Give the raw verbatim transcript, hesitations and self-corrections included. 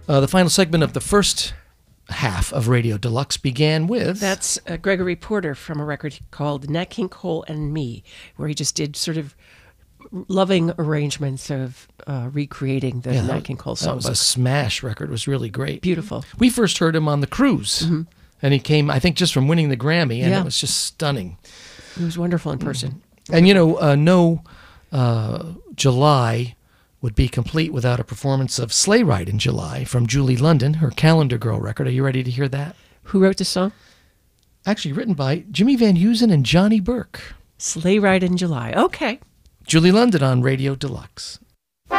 Uh, the final segment of the first half of Radio Deluxe began with... That's uh, Gregory Porter from a record called Nat King Cole and Me, where he just did sort of loving arrangements of uh, recreating the Yeah, Nat King Cole songbook. That was a smash record. It was really great. Beautiful. We first heard him on the cruise, mm-hmm. and he came, I think, just from winning the Grammy, and yeah. it was just stunning. He was wonderful in person. And, you know, uh, no uh, July would be complete without a performance of Sleigh Ride in July from Julie London, her Calendar Girl record. Are you ready to hear that? Who wrote the song? Actually written by Jimmy Van Heusen and Johnny Burke. Sleigh Ride in July. Okay. Julie London on Radio Deluxe.